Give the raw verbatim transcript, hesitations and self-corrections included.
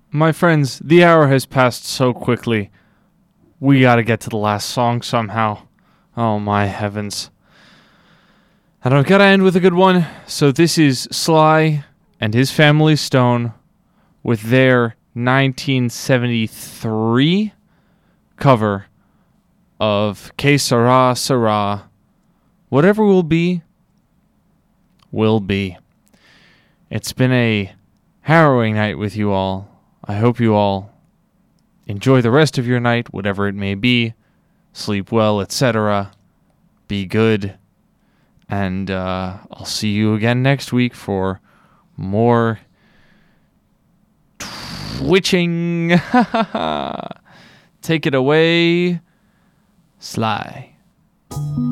My friends, the hour has passed so quickly. We gotta get to the last song somehow. Oh my heavens. And I've gotta end with a good one. So this is Sly and his Family Stone with their nineteen seventy-three cover of Que Sera Sera. Whatever will be, will be. It's been a harrowing night with you all. I hope you all enjoy the rest of your night, whatever it may be. Sleep well, et cetera. Be good. And uh, I'll see you again next week for more twitching. Take it away, Sly.